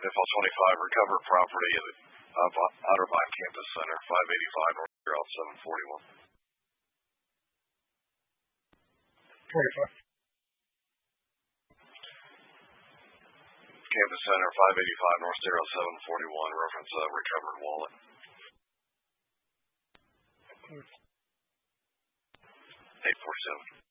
Info 25, recovered property of Otterbein Campus Center, 585 North Route 741. 25. Campus Center, 585 North State Route 741, reference recovered wallet. 847.